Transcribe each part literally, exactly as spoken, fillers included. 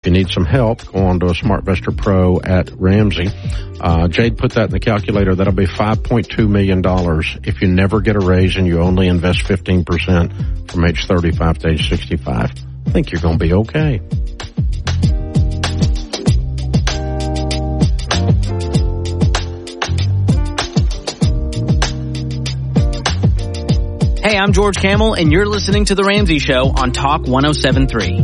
you need some help, go on to a SmartVestor Pro at Ramsey. Uh, Jade put that in the calculator. That'll be five point two million dollars if you never get a raise and you only invest fifteen percent from age thirty-five to age sixty-five. I think you're going to be okay. Hey, I'm George Camel, and you're listening to The Ramsey Show on Talk one oh seven point three.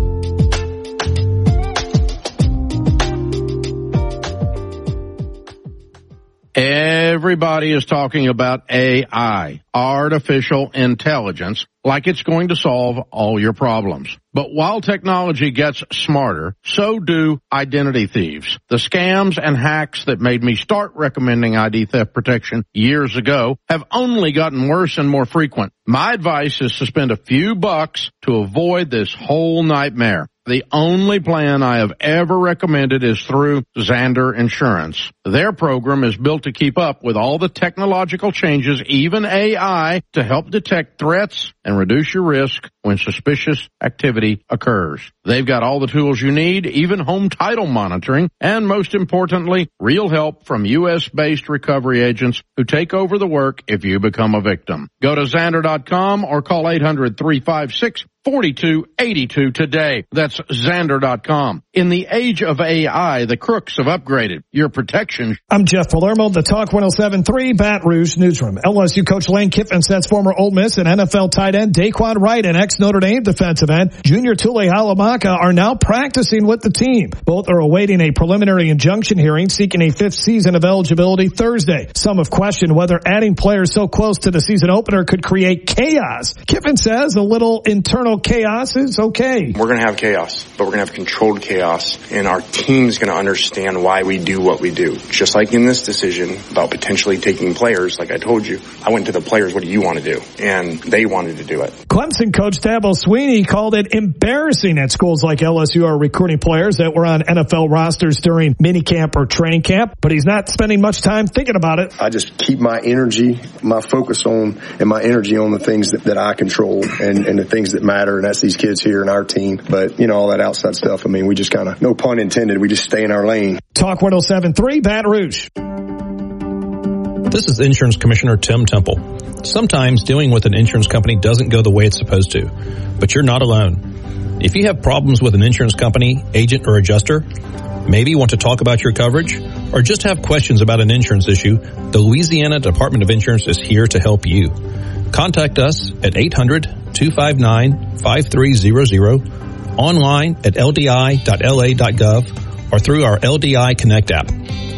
Everybody is talking about A I, artificial intelligence, like it's going to solve all your problems. But while technology gets smarter, so do identity thieves. The scams and hacks that made me start recommending I D theft protection years ago have only gotten worse and more frequent. My advice is to spend a few bucks to avoid this whole nightmare. The only plan I have ever recommended is through Zander Insurance. Their program is built to keep up with all the technological changes, even A I, to help detect threats and reduce your risk when suspicious activity occurs. They've got all the tools you need, even home title monitoring, and most importantly, real help from U S-based recovery agents who take over the work if you become a victim. Go to Zander dot com or call eight hundred, three five six, four two eight two today. That's Zander dot com. In the age of A I, the crooks have upgraded your protection. I'm Jeff Palermo, the Talk one oh seven point three Baton Rouge Newsroom. L S U coach Lane Kiffin sets former Ole Miss and N F L tight end Daquan Wright and ex-Notre Dame defensive end Junior Tule Halamaka are now practicing with the team. Both are awaiting a preliminary injunction hearing seeking a fifth season of eligibility Thursday. Some have questioned whether adding players so close to the season opener could create chaos. Kiffin says a little internal chaos is okay. We're going to have chaos, but we're going to have controlled chaos, and our team's going to understand why we do what we do. Just like in this decision about potentially taking players, like I told you, I went to the players, what do you want to do? And they wanted to do it. Clemson coach Dabo Swinney called it embarrassing that schools like L S U are recruiting players that were on N F L rosters during minicamp or training camp, but he's not spending much time thinking about it. I just keep my energy, my focus on, and my energy on the things that, that I control and, and the things that matter, and that's these kids here and our team. But, you know, all that outside stuff, I mean, we just kind of, no pun intended, we just stay in our lane. Talk one oh seven point three Baton Rouge. This is Insurance Commissioner Tim Temple. Sometimes dealing with an insurance company doesn't go the way it's supposed to, but you're not alone. If you have problems with an insurance company, agent, or adjuster, maybe want to talk about your coverage, or just have questions about an insurance issue, the Louisiana Department of Insurance is here to help you. Contact us at eight hundred, two five nine, five three zero zero, online at L D I dot L A dot gov, or through our L D I Connect app.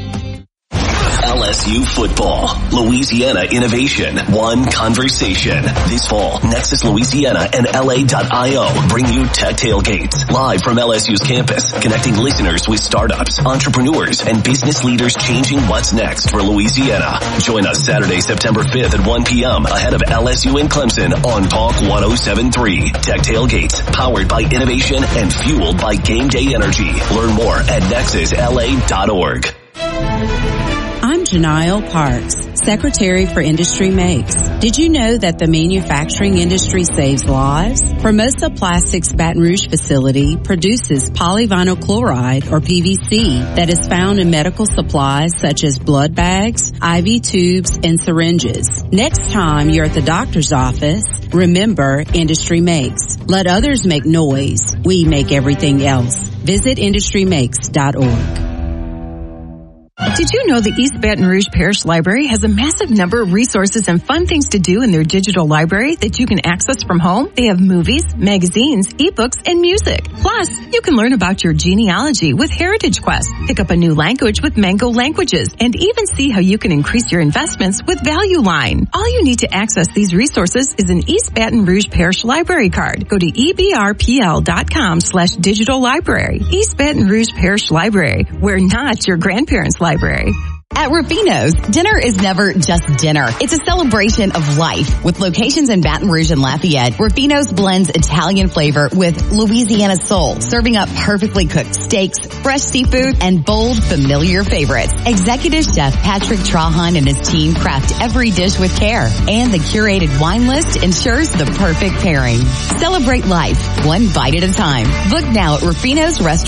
L S U football, Louisiana innovation, one conversation. This fall, Nexus Louisiana and L A dot I O bring you Tech Tailgates, live from L S U's campus, connecting listeners with startups, entrepreneurs, and business leaders changing what's next for Louisiana. Join us Saturday, September fifth at one p.m. ahead of L S U and Clemson on Talk one oh seven point three. Tech Tailgates, powered by innovation and fueled by Game Day Energy. Learn more at nexus L A dot org. I'm Janile Parks, Secretary for Industry Makes. Did you know that the manufacturing industry saves lives? Formosa Plastics Baton Rouge facility produces polyvinyl chloride, or P V C, that is found in medical supplies such as blood bags, I V tubes, and syringes. Next time you're at the doctor's office, remember Industry Makes. Let others make noise. We make everything else. Visit industry makes dot org. Did you know the East Baton Rouge Parish Library has a massive number of resources and fun things to do in their digital library that you can access from home? They have movies, magazines, ebooks, and music. Plus, you can learn about your genealogy with Heritage Quest, pick up a new language with Mango Languages, and even see how you can increase your investments with Value Line. All you need to access these resources is an East Baton Rouge Parish Library card. Go to E B R P L dot com slash digital library. East Baton Rouge Parish Library, where not your grandparents' library. Library. At Rufino's, dinner is never just dinner. It's a celebration of life. With locations in Baton Rouge and Lafayette, Rufino's blends Italian flavor with Louisiana soul, serving up perfectly cooked steaks, fresh seafood, and bold, familiar favorites. Executive Chef Patrick Trahan and his team craft every dish with care, and the curated wine list ensures the perfect pairing. Celebrate life, one bite at a time. Book now at Rufino's Restaurant.